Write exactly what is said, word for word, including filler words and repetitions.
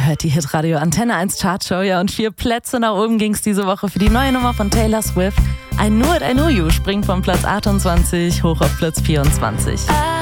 Ihr hört die Hitradio Antenne eins Chartshow, ja, und vier Plätze nach oben ging es diese Woche für die neue Nummer von Taylor Swift. I Knew It, I Knew You springt von Platz achtundzwanzig hoch auf Platz vierundzwanzig. I